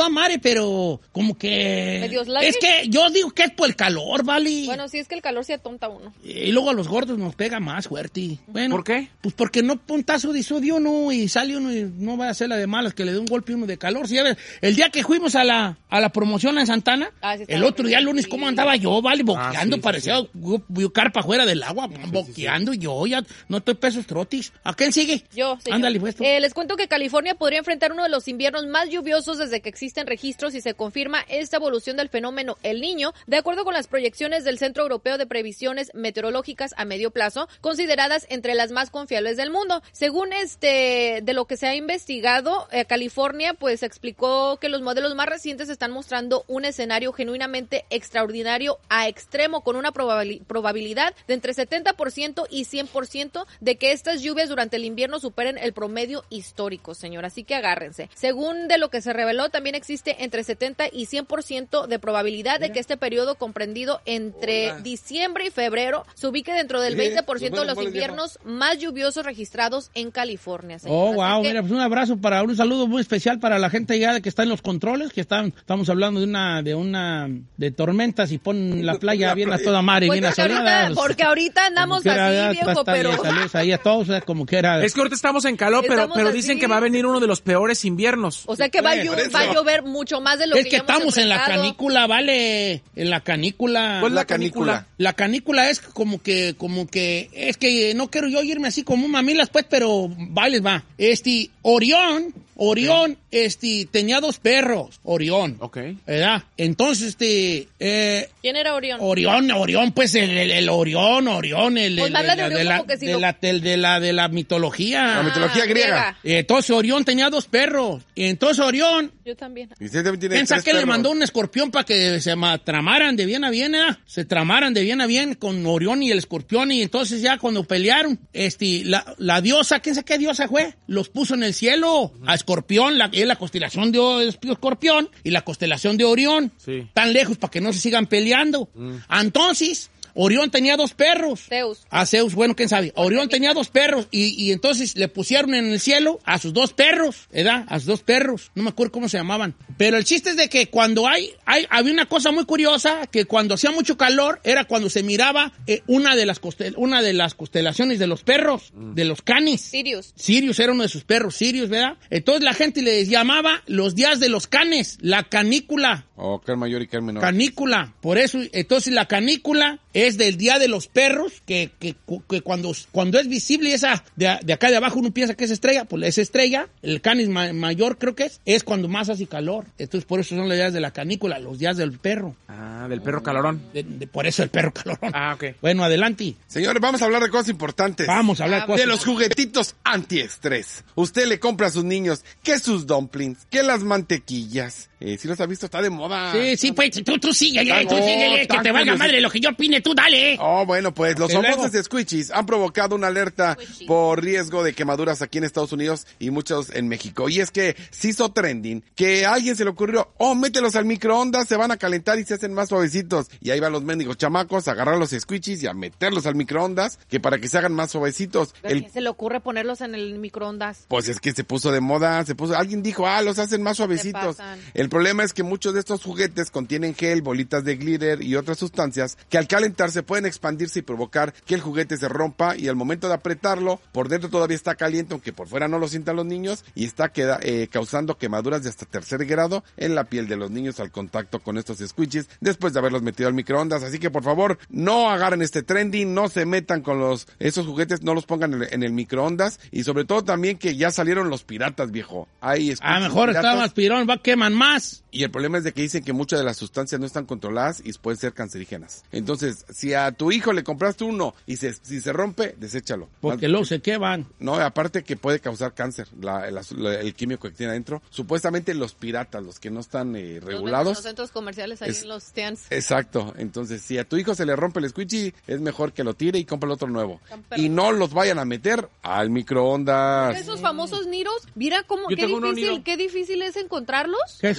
toda madre, pero como que... ¿Medios light? Es que yo digo que es por el calor, ¿vale? Bueno, sí, es que el calor se atonta uno. Y luego a los gordos nos pega más fuerte. Bueno, ¿por qué? Pues porque no puntazo de sodio uno y sale uno y no va a hacer la de malas que le dé un golpe uno de calor. ¿Sí? El día que fuimos a la promoción en Santana, sí, el otro día, el lunes, ¿cómo andaba yo, vale? Boqueando, sí, parecía yo carpa fuera del agua, boqueando yo, ya no estoy pesos trotis. ¿A quién sigue? Yo, señor. Ándale, pues tú. Les cuento que California podría enfrentar uno de los inviernos más lluviosos desde que existen registros y se confirma esta evolución del fenómeno El Niño, de acuerdo con las proyecciones del Centro Europeo de Previsiones Meteorológicas a medio plazo, consideradas entre las más confiables del mundo. Según de lo que se ha investigado, California pues explicó que los modelos más recientes están mostrando un escenario genuinamente extraordinario a extremo, con una probabilidad de entre 70% y 100% de que estas lluvias durante el invierno superen el promedio histórico, señor. Así que agárrense. Según de lo que se reveló, también existe entre 70 y 100% de probabilidad de que este periodo comprendido entre diciembre y febrero se ubique dentro del 20% de los inviernos más lluviosos registrados en California, señor. Oh, wow, mira, pues un saludo muy especial para la gente ya que está en los controles, que estamos hablando de tormentas y ponen la playa bien a toda madre, pues bien asoleada. Porque ahorita andamos así, viejo, pero... Saludos ahí a todos, como que era... Es que ahorita estamos en calor, pero dicen que va a venir uno de los peores inviernos. O sea que va a llover mucho más de lo que es que estamos en la canícula, vale, en la canícula. ¿Cuál es la canícula? La canícula es como que, es que no quiero yo irme así como mamilas, pues, pero va. Orión, tenía 2 perros, Orión. Ok. ¿Verdad? Entonces, ¿quién era Orión? Orión, pues, el Orión, Pues habla de Orión como que si de la mitología. La mitología griega. Entonces, Orión tenía 2 perros. Y entonces, Orión... Yo también. Y usted también tiene Piensa 3 que perros. le mandó un escorpión para que se tramaran de bien a bien, ¿eh? Se tramaran de bien a bien con Orión y el escorpión. Y entonces ya cuando pelearon, la diosa, ¿quién sabe qué diosa fue? Los puso en el cielo. A Escorpión, es la constelación de Escorpión y la constelación de Orión. Sí. Tan lejos para que no se sigan peleando. Entonces... Orión tenía 2 perros. Zeus, bueno, quién sabe. Orión tenía 2 perros y entonces le pusieron en el cielo a sus 2 perros, ¿verdad? A sus 2 perros. No me acuerdo cómo se llamaban. Pero el chiste es de que cuando había una cosa muy curiosa, que cuando hacía mucho calor era cuando se miraba una de las constelaciones de los perros, de los canis. Sirius era uno de sus perros, Sirius, ¿verdad? Entonces la gente les llamaba los días de los canes, la canícula. Oh, que el mayor y que el menor. Canícula. Por eso, entonces la canícula es del Día de los Perros, que cuando es visible esa de acá de abajo uno piensa que es estrella, pues esa estrella, el canis mayor creo que es cuando más hace calor. Entonces por eso son los días de la canícula, los días del perro. Ah, del perro calorón. Por eso el perro calorón. Ah, ok. Bueno, adelante. Señores, vamos a hablar de cosas importantes. Vamos a hablar de cosas. De los juguetitos antiestrés. Usted le compra a sus niños que sus dumplings, que las mantequillas. Si los ha visto, está de moda. Sí, pues tú síguele, que te valga madre lo que yo opine, tú dale. Oh, bueno, pues los famosos squishies han provocado una alerta por riesgo de quemaduras aquí en Estados Unidos y muchos en México. Y es que se hizo trending, que a alguien se le ocurrió, mételos al microondas, se van a calentar y se hacen más suavecitos. Y ahí van los mendigos chamacos a agarrar los squishies y a meterlos al microondas, que para que se hagan más suavecitos. ¿Qué se le ocurre ponerlos en el microondas? Pues es que se puso de moda, alguien dijo, los hacen más suavecitos. El problema es que muchos de estos juguetes contienen gel, bolitas de glitter y otras sustancias que al calentarse pueden expandirse y provocar que el juguete se rompa, y al momento de apretarlo, por dentro todavía está caliente, aunque por fuera no lo sientan los niños, y está causando quemaduras de hasta 3er grado en la piel de los niños al contacto con estos squishies después de haberlos metido al microondas. Así que por favor, no agarren este trending, no se metan con esos juguetes, no los pongan en el microondas, y sobre todo también que ya salieron los piratas, viejo. Mejor está más pirón, queman más. Y el problema es de que dicen que muchas de las sustancias no están controladas y pueden ser cancerígenas. Entonces, si a tu hijo le compraste uno y si se rompe, deséchalo. Porque luego se queman. No, aparte que puede causar cáncer, el químico que tiene adentro. Supuestamente los piratas, los que no están regulados. En los centros comerciales, ahí en los stands. Exacto. Entonces, si a tu hijo se le rompe el squishy, es mejor que lo tire y compre el otro nuevo. Y no los vayan a meter al microondas. Esos famosos niros, mira qué difícil es encontrarlos. ¿Qué son esos?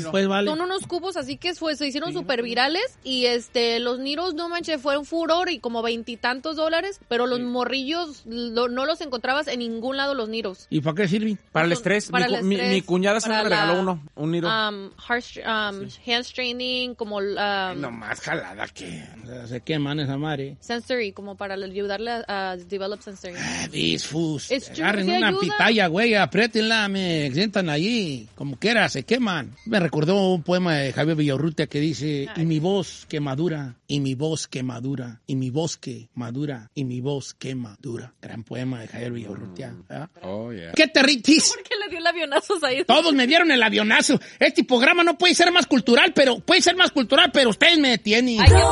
pues, vale. Son unos cubos así que se hicieron súper virales y los niros, no manches, fue un furor y como $20 pero los morrillos no los encontrabas en ningún lado los niros. ¿Y para qué sirven? Para el estrés. Mi cuñada se me regaló un niro. Hand straining, como... no más jalada que... Se queman esa madre. Sensory, como para ayudarle a develop sensory. These fools. Agarren una pitaya, güey, apriétenla, me sientan allí. Como quiera, se queman. Me recordó un poema de Javier Villaurrutia que dice, y mi voz que madura, y mi voz que madura, y mi voz que madura, y mi voz que madura. Gran poema de Javier Villaurrutia. Oh, yeah. ¿Qué territis? ¿Por qué le dio el avionazo ahí? Todos me dieron el avionazo. Este programa no puede ser más cultural, pero ustedes me detienen.